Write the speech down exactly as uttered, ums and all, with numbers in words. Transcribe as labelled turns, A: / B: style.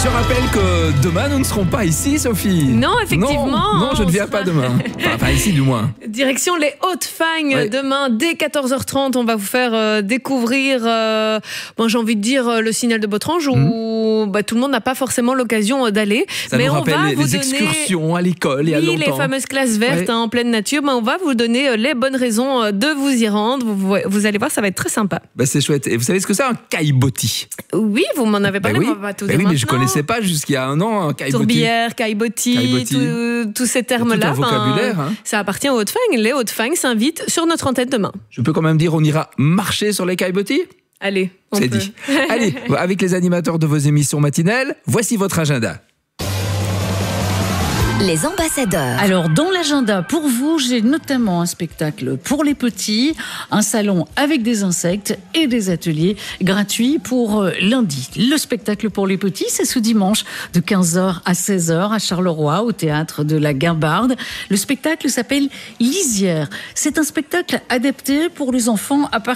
A: Je rappelle que demain, nous ne serons pas ici, Sophie.
B: Non, effectivement.
A: Non, non je ne viens pas demain. Enfin, pas ici, du moins.
B: Direction les Hautes-Fagnes.
A: Ouais.
B: Demain, dès quatorze heures trente, on va vous faire euh, découvrir, euh, bon, j'ai envie de dire, euh, le signal de Botrange, où mmh. bah, tout le monde n'a pas forcément l'occasion euh, d'aller.
A: Ça
B: Mais
A: nous
B: on
A: rappelle
B: va
A: les,
B: vous
A: les
B: donner...
A: excursions à l'école, il y a
B: oui,
A: longtemps.
B: les fameuses classes vertes
A: Ouais.
B: hein, en pleine nature. Bah, on va vous donner euh, les bonnes raisons euh, de vous y rendre. Vous, vous allez voir, ça va être très sympa.
A: Bah, c'est chouette. Et vous savez ce que c'est un caillebotis?
B: Oui, vous m'en avez parlé,
A: bah oui.
B: on va tout
A: bah
B: dire
A: oui, mais je
B: maintenant.
A: connaissais pas jusqu'il y a un an un caillebotis.
B: Tourbière, caillebotis,
A: Caillebotis.
B: tout- tous ces termes-là.
A: Tout un vocabulaire, hein.
B: Ça appartient aux Hautes-Fagnes. Les Hautes-Fagnes s'invitent sur notre antenne demain.
A: Je peux quand même dire on ira marcher sur les caillebotis?
B: Allez, on
A: C'est
B: peut.
A: dit. Allez, avec les animateurs de vos émissions matinales, voici votre agenda.
C: Les ambassadeurs.
D: Alors, dans l'agenda, pour vous, j'ai notamment un spectacle pour les petits, un salon avec des insectes et des ateliers gratuits pour euh, lundi. Le spectacle pour les petits, c'est ce dimanche de quinze heures à seize heures à Charleroi, au théâtre de la Guimbarde. Le spectacle s'appelle Lisière. C'est un spectacle adapté pour les enfants à partir